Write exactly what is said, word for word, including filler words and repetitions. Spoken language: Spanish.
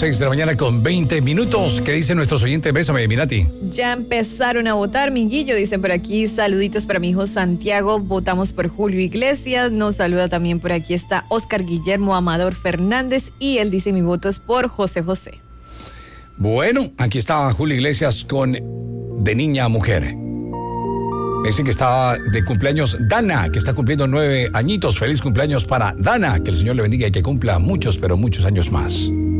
seis de la mañana con veinte minutos. ¿Qué dicen nuestros oyentes? Bésame, Mirati. Ya empezaron a votar, Minguillo, dicen por aquí. Saluditos para mi hijo Santiago. Votamos por Julio Iglesias. Nos saluda también por aquí está Oscar Guillermo Amador Fernández. Y él dice: mi voto es por José José. Bueno, aquí estaba Julio Iglesias con De Niña a Mujer. Dicen que está de cumpleaños Dana, que está cumpliendo nueve añitos. Feliz cumpleaños para Dana. Que el Señor le bendiga y que cumpla muchos, pero muchos años más.